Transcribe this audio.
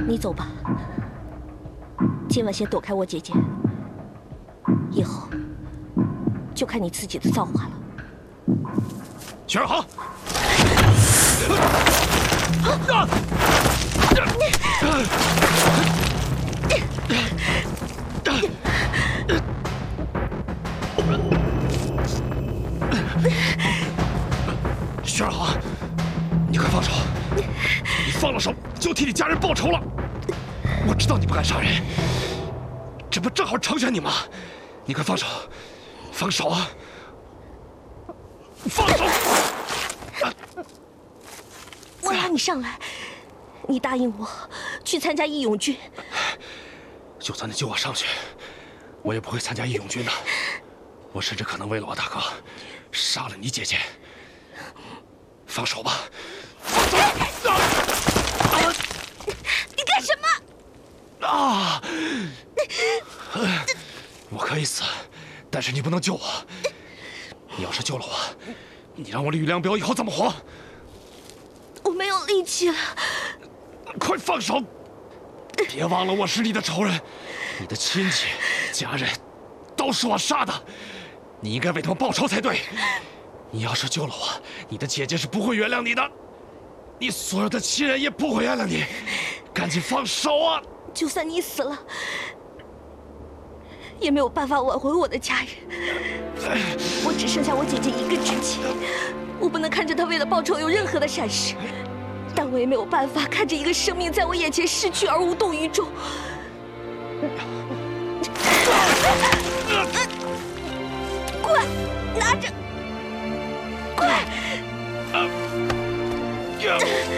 你走吧，今晚先躲开我姐姐，以后就看你自己的造化了。 雪儿航，雪儿航，你快放手！你放了手，就替你家人报仇了。我知道你不敢杀人，这不正好成全你吗？你快放手，放手啊！放手！ 我拉你上来，你答应我去参加义勇军。 就算你救我上去，我也不会参加义勇军的。我甚至可能为了我大哥，杀了你姐姐。放手吧！放手！ 你干什么？ 啊！我可以死，但是你不能救我。你要是救了我，你让我吕良表以后怎么活？ 我没有力气了。 快放手！别忘了我是你的仇人，你的亲戚、家人都是我杀的，你应该为他们报仇才对。你要是救了我，你的姐姐是不会原谅你的，你所有的亲人也不会原谅你。赶紧放手啊！ 就算你死了，也没有办法挽回我的家人。我只剩下我姐姐一个知己，我不能看着她为了报仇有任何的闪失，但我也没有办法看着一个生命在我眼前逝去而无动于衷。快，拿着！快！